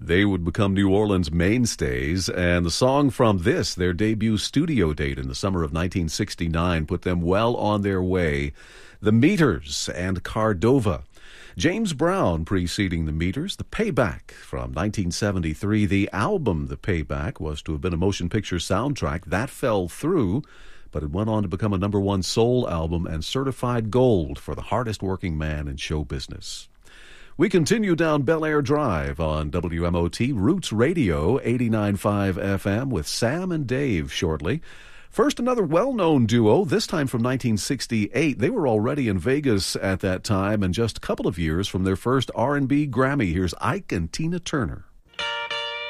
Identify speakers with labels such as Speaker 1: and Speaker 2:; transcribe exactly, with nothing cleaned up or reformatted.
Speaker 1: They would become New Orleans mainstays, and the song from this, their debut studio date in the summer of nineteen sixty-nine, put them well on their way. The Meters and Cardova. James Brown preceding the Meters, The Payback from nineteen seventy-three. The album The Payback was to have been a motion picture soundtrack. That fell through, but it went on to become a number one soul album and certified gold for the hardest working man in show business. We continue down Bel Air Drive on W M O T Roots Radio eighty-nine point five F M with Sam and Dave shortly. First, another well-known duo, this time from nineteen sixty-eight. They were already in Vegas at that time and just a couple of years from their first R and B Grammy. Here's Ike and Tina Turner.